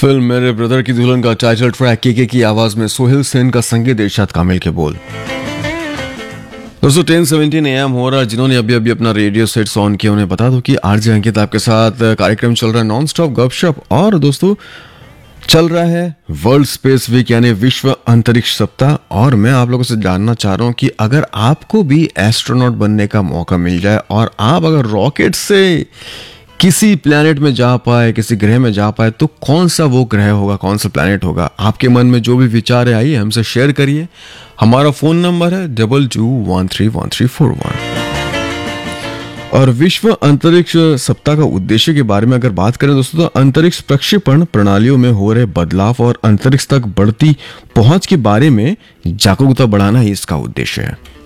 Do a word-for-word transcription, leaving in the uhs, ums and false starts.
Film मेरे brother की दुल्हन का टाइटल ट्रैक केके की आवाज में सोहेल सेन का संगीत इरशाद कामिल के बोल। दोस्तों टेन सेवेंटीन ए एम हो रहा है। जिन्होंने अभी अभी अपना रेडियो सेट्स ऑन किया उन्हें बता दो कि आरजे अंकित आपके साथ कार्यक्रम चल रहा है नॉन स्टॉप गपशप। और दोस्तों चल रहा है वर्ल्ड स्पेस वीक यानी विश्व अंतरिक्ष सप्ताह। और मैं आप लोगों से जानना चाह रहा हूं कि अगर आपको भी एस्ट्रोनॉट बनने का मौका मिल जाए और आप अगर रॉकेट से किसी प्लैनेट में जा पाए, किसी ग्रह में जा पाए, तो कौन सा वो ग्रह होगा, कौन सा प्लैनेट होगा? आपके मन में जो भी विचार है आइए हमसे शेयर करिए। हमारा फोन नंबर है double two one three one three four one. और विश्व अंतरिक्ष सप्ताह का उद्देश्य के बारे में अगर बात करें दोस्तों, तो अंतरिक्ष प्रक्षेपण प्रणालियों में हो रहे बदलाव और अंतरिक्ष तक बढ़ती पहुंच के बारे में जागरूकता बढ़ाना ही इसका उद्देश्य है।